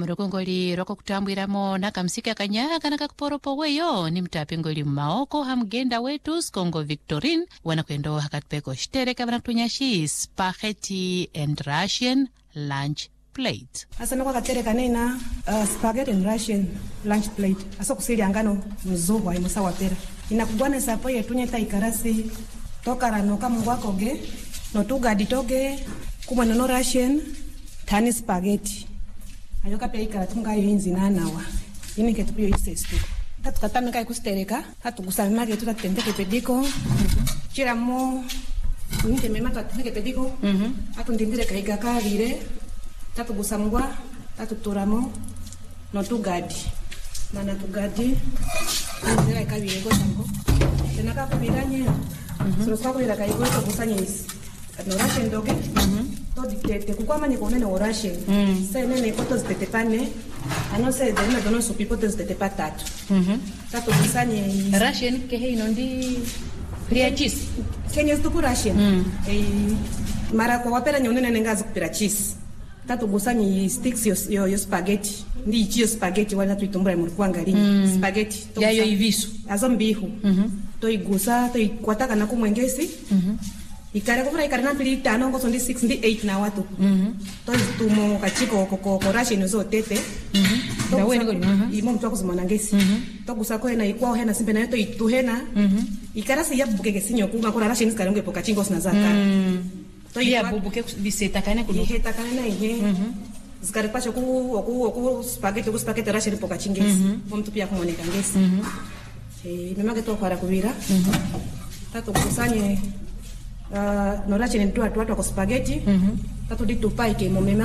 mulukongoli roko kutambwiramo nakamsika kanyaka nakakuporopo weyo ni mtapingoli mmaoko hamgenda wetu Skongo Victorine wanakwendo hakatupeko shtereka wanakutunyashi spaghetti and Russian lunch plate. Asa nako katereka nena spaghetti and Russian lunch plate. Asa kusili angano mzuhu wa imusa wapera. Inakugwane sapo yetunyeta ikarasi toka ranoka mwakoge notuga ditoge kumanono Russian tani spaghetti. Ayoka pia ikaratunga yinzi nanawa. Ini ketupio isestu. Tatu katamika ikustereka, tatu kusamage tutatendeke pediko. Chiramo unite mema tatendeke pediko. Atu ndindire kaiga kavire. Tatu kusamgwa, tatu turamo no tugadi. Mana tugadi. Ndira ikavire ko tango. Tenaka kubiranye. Soroska ko ira kaigo to kusanyisi. No Russian doge. To dictate kukwama ni konene o Russian. Se nene fotos tetepane. Ano se dena dono su pipotes tetepatatu. Tatu kusanye Russian kehe inondi pria cheese. Kenya stuku Russian. Mara kwa wapela nyonene nengazi kupira cheese. Tatu kusanye sticks yo spaghetti. Ndi ichio spaghetti wala tuitumbura murkwanga ringi. Spaghetti. Ya yo ivisu. Azo mbihu. To igusa, to ikwataka na kumwengesi. Ikare kufura ikare na pili tano ngoso ndi 6 ndi 8 na watu. To tumo kachiko ko Russian zo tete. Na wewe ngoli. Imo mtu akuzimana ngesi. To gusako hena ikwao hena simbe na yeto ituhena. Ikara si yabuke sinyo kuma ko Russian skare ngepo kachingo sinazaka. To yabuke biseta kana kuno. Iheta kana ihe. Zikare pacho ku spaghetti Russian po kachingesi. Mtu pia kumoneka ngesi. Memage to kwara kubira. Tatu kusanye no Russian ntua kwa spaghetti. Tatu ditupa ike momema